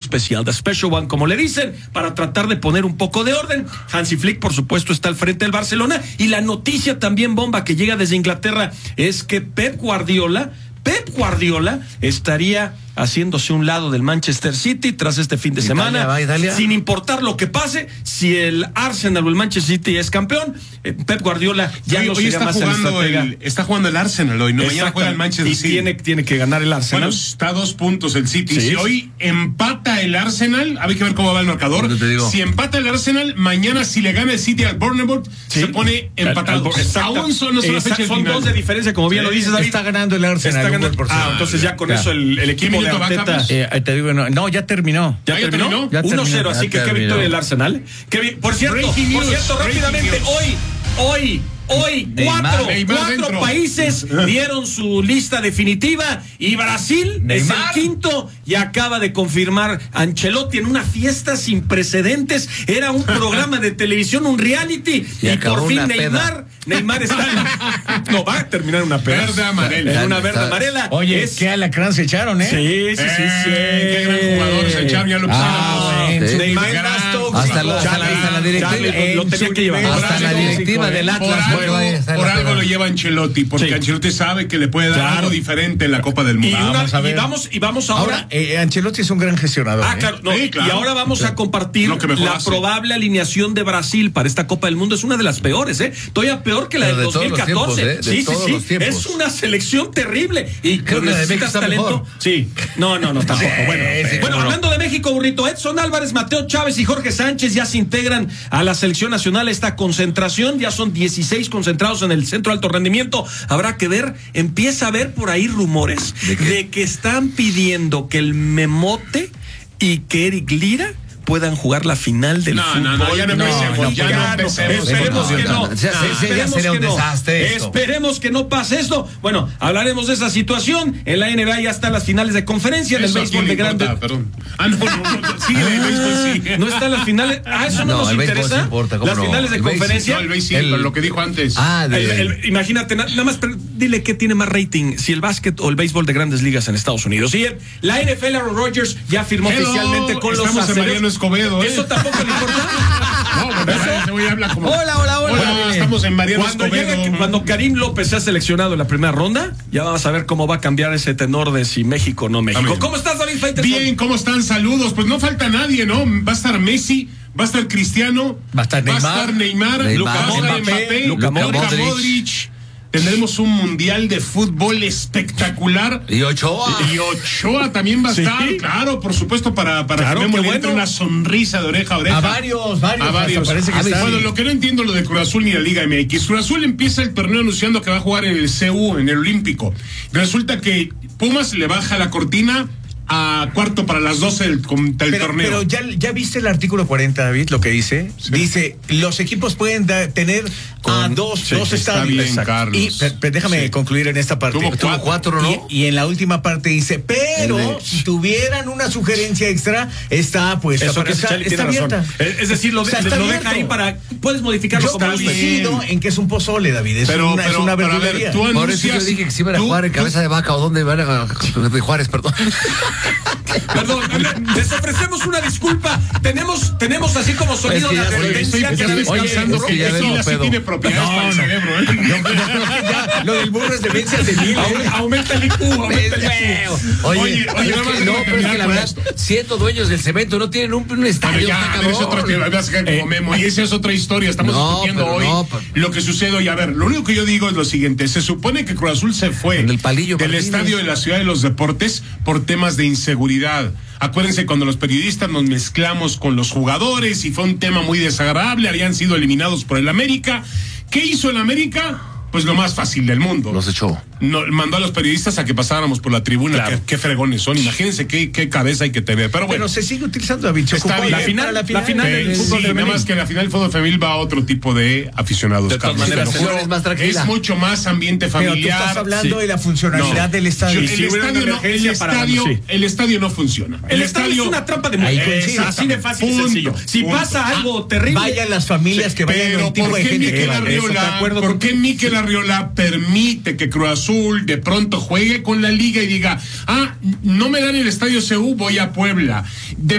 especial, the special one, como le dicen, para tratar de poner un poco de orden. Hansi Flick, por supuesto, está al frente del Barcelona, y la noticia también bomba que llega desde Inglaterra es que Pep Guardiola estaría haciéndose un lado del Manchester City tras este fin de semana, Italia. Sin importar lo que pase. Si el Arsenal o el Manchester City es campeón, Pep Guardiola ya no sería más el estratega. Está jugando el Arsenal hoy, no, mañana juega el Manchester City. Tiene que ganar el Arsenal. Bueno, está a 2 puntos el City. Sí. Si hoy empata el Arsenal, hay que ver cómo va el marcador. Si empata el Arsenal, mañana si le gana el City al Bournemouth, se pone empatado. Aún son son 2 de diferencia, como bien lo dices, David. Está ganando el Arsenal. Entonces ya con eso el equipo de Arteta... te digo, no, ya terminó. ¿Ya terminó? 1-0, así que qué victoria del Arsenal. Por cierto, rápidamente, hoy cuatro países dieron su lista definitiva y Brasil es el quinto y acaba de confirmar Ancelotti en una fiesta sin precedentes. Era un programa de televisión, un reality, y por fin Neymar está va a terminar una peda. Verde amarela. En una verde amarela. Oye, qué alacrán se echaron, Sí. Qué gran jugador se echaron, ya lo Neymar hasta la directiva lo tenía que llevar. Hasta la directiva del Atlas. Por algo lo lleva Ancelotti, porque Ancelotti sabe que le puede dar algo diferente en la Copa del Mundo. Y vamos ahora. Ancelotti es un gran gestionador. Claro. Y ahora vamos a compartir la probable alineación de Brasil para esta Copa del Mundo. Es una de las peores, todavía peor que la del 2014. Sí. Es una selección terrible. Y creo que necesitas talento. Mejor. Sí. No, tampoco. Bueno, hablando de México, burrito, Edson Álvarez, Mateo Chávez y Jorge Sánchez ya se integran a la selección nacional. Esta concentración, ya son 16 concentrados en el centro de alto rendimiento. Habrá que ver, empieza a haber por ahí rumores de que están pidiendo que el Memote y que Eric Lira puedan jugar la final del fútbol. Esperemos que no pase esto. Bueno, hablaremos de esa situación. En la NBA ya están las finales de conferencia del béisbol de grande. No están las finales. Eso no nos interesa. Las finales de conferencia. Lo que dijo antes. Imagínate, nada más dile qué tiene más rating, si el básquet o el béisbol de grandes ligas en Estados Unidos. Y la NFL, Aaron Rodgers ya firmó oficialmente con los acereros. Escobedo, Eso tampoco le importa. Hola, estamos en Mariano Escobedo. Cuando Karim López sea seleccionado en la primera ronda, ya vamos a ver cómo va a cambiar ese tenor de si México o no México. También. ¿Cómo estás, David Faitelson? Bien, ¿cómo están? Saludos. Pues no falta nadie, ¿no? Va a estar Messi, va a estar Cristiano, va a estar Neymar, Luka Modric. Tendremos un mundial de fútbol espectacular. Y Ochoa también va a estar, claro, por supuesto, para que le entre una sonrisa de oreja a oreja. A varios. Parece que bueno, lo que no entiendo lo de Cruz Azul ni la Liga MX. Cruz Azul empieza el torneo anunciando que va a jugar en el CU, en el Olímpico. Resulta que Pumas le baja la cortina a cuarto para las 12 del torneo. Pero ya viste el artículo 40, David, lo que dice. Sí. Dice, los equipos pueden tener dos estadios. Bien, Carlos. Y déjame concluir en esta parte. Tuvo 4, ¿no? Y en la última parte dice, pero si tuvieran una sugerencia extra, está abierta. Es decir, lo deja ahí para... Puedes modificarlo como coincido en que es un pozole, David. Es una verdulería. Por eso yo dije que si iban a jugar en Cabeza de Vaca o dónde van a... de Juárez, perdón. Perdón, les ofrecemos una disculpa. Tenemos así como sonido de advertencia. Pensando que así tiene propiedades para el cerebro. Lo del burro es demencia senil. Aumenta el IQ. Oye, pero es que la verdad, siendo dueños del cemento, no tienen un estadio. Y esa es otra historia. Estamos discutiendo hoy lo que sucede hoy. A ver, lo único que yo digo es lo siguiente. Se supone que Cruz Azul se fue del estadio de la Ciudad de los Deportes por temas de inseguridad. Acuérdense cuando los periodistas nos mezclamos con los jugadores y fue un tema muy desagradable, habían sido eliminados por el América. ¿Qué hizo el América? Pues lo más fácil del mundo. Los echó. Mandó a los periodistas a que pasáramos por la tribuna. Claro. Qué fregones son. Imagínense qué cabeza hay que tener. Pero bueno. Pero se sigue utilizando, David. Está bien. La final del fútbol femenil. Nada más que la final del fútbol femenil va a otro tipo de aficionados. De todas maneras, es más tranquila. Es mucho más ambiente familiar. Pero tú estás hablando de la funcionalidad del estadio. El estadio no funciona. El estadio es una trampa de mujeres. Así de fácil y sencillo. Si pasa algo terrible. Vayan las familias que vayan. Pero ¿por qué Mikel Arriola permite que Cruz Azul de pronto juegue con la liga y diga, no me dan el estadio CU, voy a Puebla?